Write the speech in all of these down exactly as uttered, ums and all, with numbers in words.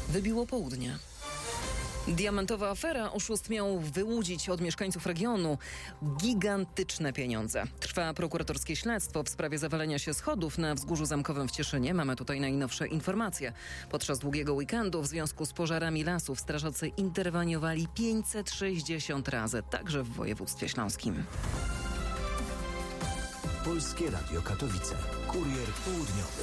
Wybiło południe. Diamentowa afera. Oszust miał wyłudzić od mieszkańców regionu gigantyczne pieniądze. Trwa prokuratorskie śledztwo w sprawie zawalenia się schodów na Wzgórzu Zamkowym w Cieszynie. Mamy tutaj najnowsze informacje. Podczas długiego weekendu w związku z pożarami lasów strażacy interweniowali pięćset sześćdziesiąt razy, także w województwie śląskim. Polskie Radio Katowice. Kurier południowy.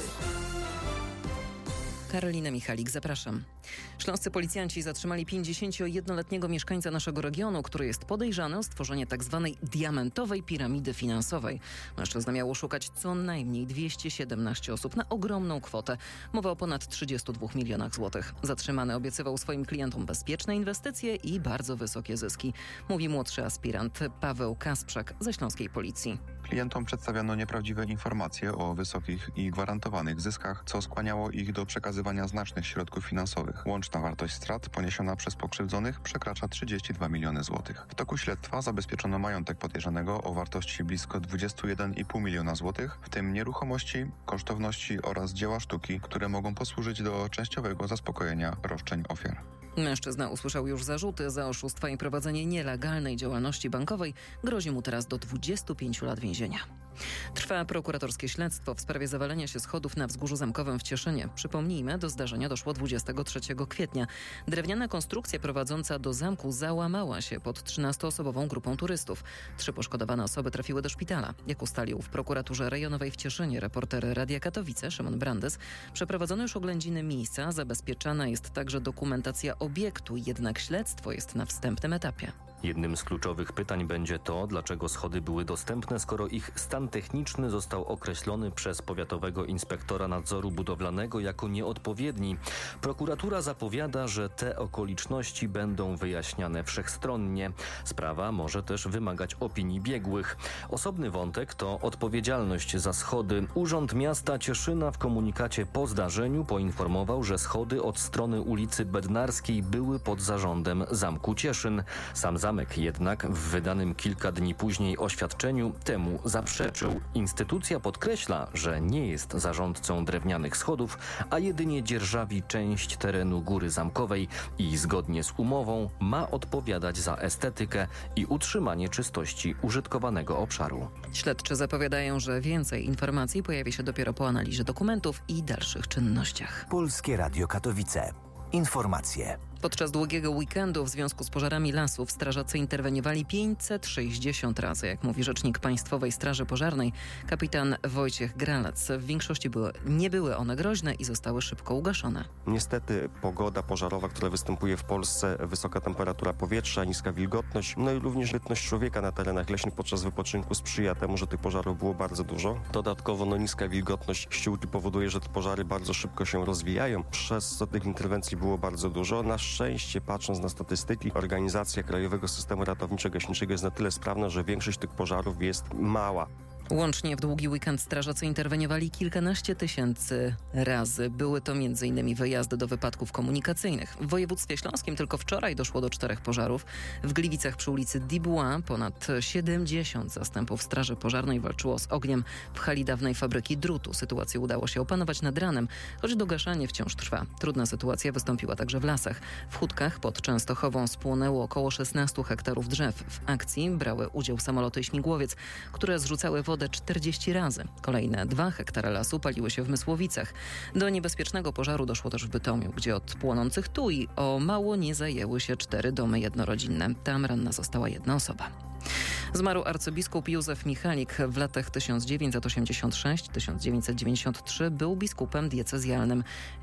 Karolina Michalik, zapraszam. Śląscy policjanci zatrzymali pięćdziesięciojednoletniego mieszkańca naszego regionu, który jest podejrzany o stworzenie tzw. diamentowej piramidy finansowej. Mężczyzna miał oszukać co najmniej dwieście siedemnaście osób na ogromną kwotę. Mowa o ponad trzydziestu dwóch milionach złotych. Zatrzymany obiecywał swoim klientom bezpieczne inwestycje i bardzo wysokie zyski. Mówi młodszy aspirant Paweł Kasprzak ze śląskiej policji. Klientom przedstawiano nieprawdziwe informacje o wysokich i gwarantowanych zyskach, co skłaniało ich do przekazywania znacznych środków finansowych. Łączna wartość strat poniesiona przez pokrzywdzonych przekracza trzydzieści dwa miliony złotych. W toku śledztwa zabezpieczono majątek podejrzanego o wartości blisko dwadzieścia jeden i pół miliona złotych, w tym nieruchomości, kosztowności oraz dzieła sztuki, które mogą posłużyć do częściowego zaspokojenia roszczeń ofiar. Mężczyzna usłyszał już zarzuty za oszustwa i prowadzenie nielegalnej działalności bankowej. Grozi mu teraz do dwudziestu pięciu lat więzienia. Trwa prokuratorskie śledztwo w sprawie zawalenia się schodów na Wzgórzu Zamkowym w Cieszynie. Przypomnijmy, do zdarzenia doszło dwudziestego trzeciego kwietnia. Drewniana konstrukcja prowadząca do zamku załamała się pod trzynastoosobową grupą turystów. Trzy poszkodowane osoby trafiły do szpitala. Jak ustalił w prokuraturze rejonowej w Cieszynie reporter Radia Katowice Szymon Brandes, przeprowadzono już oględziny miejsca, zabezpieczana jest także dokumentacja obiektu, jednak śledztwo jest na wstępnym etapie. Jednym z kluczowych pytań będzie to, dlaczego schody były dostępne, skoro ich stan techniczny został określony przez powiatowego inspektora nadzoru budowlanego jako nieodpowiedni. Prokuratura zapowiada, że te okoliczności będą wyjaśniane wszechstronnie. Sprawa może też wymagać opinii biegłych. Osobny wątek to odpowiedzialność za schody. Urząd Miasta Cieszyna w komunikacie po zdarzeniu poinformował, że schody od strony ulicy Bednarskiej były pod zarządem Zamku Cieszyn. Sam zamek jednak w wydanym kilka dni później oświadczeniu temu zaprzeczył. Instytucja podkreśla, że nie jest zarządcą drewnianych schodów, a jedynie dzierżawi część terenu Góry Zamkowej i zgodnie z umową ma odpowiadać za estetykę i utrzymanie czystości użytkowanego obszaru. Śledczy zapowiadają, że więcej informacji pojawi się dopiero po analizie dokumentów i dalszych czynnościach. Polskie Radio Katowice. Informacje. Podczas długiego weekendu w związku z pożarami lasów strażacy interweniowali pięćset sześćdziesiąt razy, jak mówi rzecznik Państwowej Straży Pożarnej kapitan Wojciech Gralec. W większości były, nie były one groźne i zostały szybko ugaszone. Niestety pogoda pożarowa, która występuje w Polsce, wysoka temperatura powietrza, niska wilgotność, no i również bytność człowieka na terenach leśnych podczas wypoczynku sprzyja temu, że tych pożarów było bardzo dużo. Dodatkowo no, niska wilgotność ściółki powoduje, że te pożary bardzo szybko się rozwijają, przez co tych interwencji było bardzo dużo. Na szczęście, patrząc na statystyki, organizacja Krajowego Systemu Ratowniczo-Gaśniczego jest na tyle sprawna, że większość tych pożarów jest mała. Łącznie w długi weekend strażacy interweniowali kilkanaście tysięcy razy. Były to między innymi wyjazdy do wypadków komunikacyjnych. W województwie śląskim tylko wczoraj doszło do czterech pożarów. W Gliwicach przy ulicy Dibuła ponad siedemdziesiąt zastępów straży pożarnej walczyło z ogniem w hali dawnej fabryki drutu. Sytuację udało się opanować nad ranem, choć dogaszanie wciąż trwa. Trudna sytuacja wystąpiła także w lasach. W Chódkach pod Częstochową spłonęło około szesnastu hektarów drzew. W akcji brały udział samoloty i śmigłowiec, które zrzucały wodę czterdzieści razy. Kolejne dwa hektary lasu paliły się w Mysłowicach. Do niebezpiecznego pożaru doszło też w Bytomiu, gdzie od płonących tuj o mało nie zajęły się cztery domy jednorodzinne. Tam ranna została jedna osoba. Zmarł arcybiskup Józef Michalik. W latach tysiąc dziewięćset osiemdziesiąt szóstym do tysiąc dziewięćset dziewięćdziesiątego trzeciego był biskupem diecezjalnym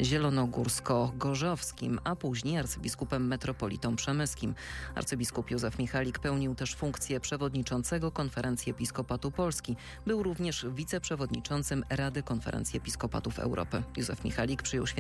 zielonogórsko-gorzowskim, a później arcybiskupem metropolitą przemyskim. Arcybiskup Józef Michalik pełnił też funkcję przewodniczącego Konferencji Episkopatu Polski. Był również wiceprzewodniczącym Rady Konferencji Episkopatów Europy. Józef Michalik przyjął świętego